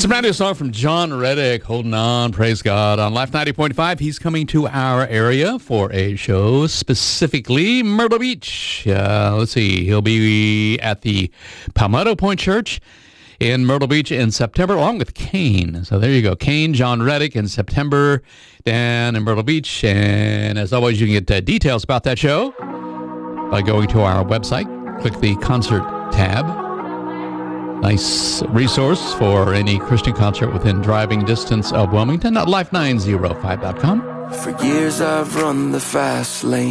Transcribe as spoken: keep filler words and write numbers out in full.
It's a brand new song from John Reddick, Holding On, praise God. On Life ninety point five, he's coming to our area for a show, specifically Myrtle Beach. Uh, let's see, he'll be at the Palmetto Point Church in Myrtle Beach in September, along with Kane. So there you go, Kane, John Reddick in September, down in Myrtle Beach. And as always, you can get uh, details about that show by going to our website. Click the concert tab. Nice resource for any Christian concert within driving distance of Wilmington at life nine oh five dot com. For years I've run the fast lane.